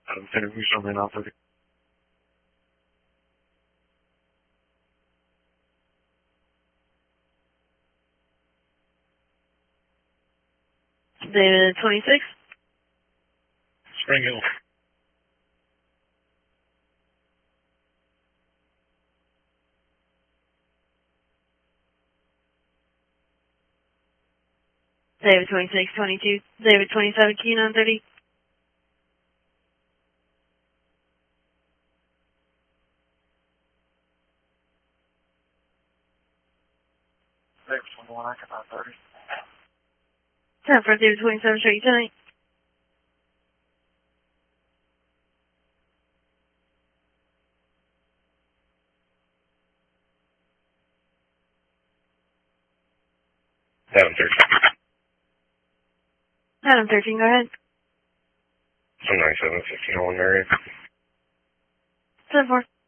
Interview something off of it. David 26. Spring Hill. David 26, 22. David 27, key 930. David 21, I can 930. Time for David 27, straight tonight. Adam 13. Adam 13, go ahead. 97, 15, Marion. 7-4.